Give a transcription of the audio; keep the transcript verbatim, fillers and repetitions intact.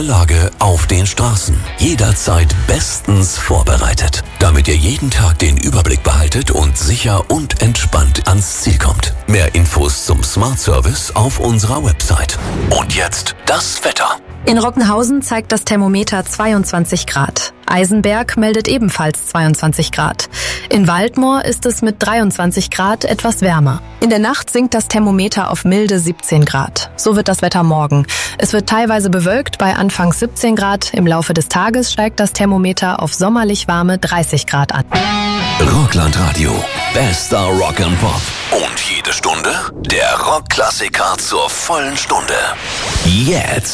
Lage auf den Straßen. Jederzeit bestens vorbereitet, damit ihr jeden Tag den Überblick behaltet und sicher und entspannt ans Ziel kommt. Mehr Infos zum Smart Service auf unserer Website. Und jetzt das Wetter. In Rockenhausen zeigt das Thermometer zweiundzwanzig Grad. Eisenberg meldet ebenfalls zweiundzwanzig Grad. In Waldmoor ist es mit dreiundzwanzig Grad etwas wärmer. In der Nacht sinkt das Thermometer auf milde siebzehn Grad. So wird das Wetter morgen. Es wird teilweise bewölkt bei anfangs siebzehn Grad. Im Laufe des Tages steigt das Thermometer auf sommerlich warme dreißig Grad an. Rockland-Radio. Bester Rock and Pop. Und jede Stunde der Rockklassiker zur vollen Stunde. Jetzt.